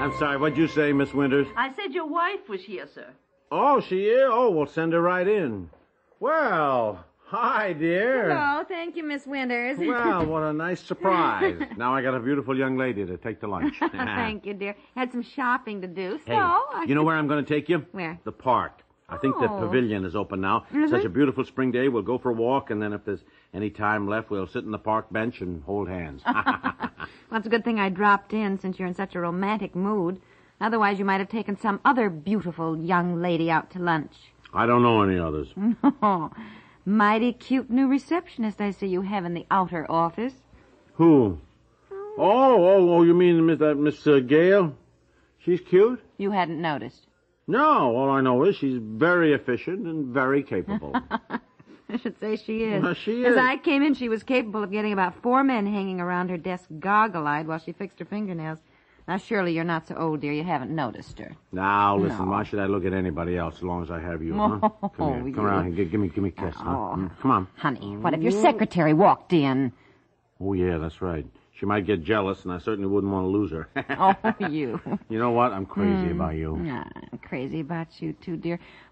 I'm sorry, what'd you say, Miss Winters? I said your wife was here, sir. Oh, she is? Oh, we'll send her right in. Well, hi, dear. Hello, thank you, Miss Winters. Well, what a nice surprise. Now I got a beautiful young lady to take to lunch. Thank you, dear. Had some shopping to do, so... Hey, you know where I'm going to take you? Where? The park. I think the pavilion is open now. Such a beautiful spring day. We'll go for a walk, and then if there's any time left, we'll sit in the park bench and hold hands. Well, it's a good thing I dropped in since you're in such a romantic mood. Otherwise, you might have taken some other beautiful young lady out to lunch. I don't know any others. Mighty cute new receptionist I see you have in the outer office. Who? Oh, you mean Miss Gale? She's cute? You hadn't noticed. No, all I know is she's very efficient and very capable. I should say she is. Well, she is. As I came in, she was capable of getting about 4 men hanging around her desk goggle-eyed while she fixed her fingernails. Now, surely you're not so old, dear. You haven't noticed her. Now, listen, why should I look at anybody else as long as I have you, huh? Come here. Come around here. Give me a kiss, huh? Come on. Honey, what if your secretary walked in? Oh, yeah, that's right. She might get jealous, and I certainly wouldn't want to lose her. Oh, you. You know what? I'm crazy about you. I'm crazy about you, too, dear.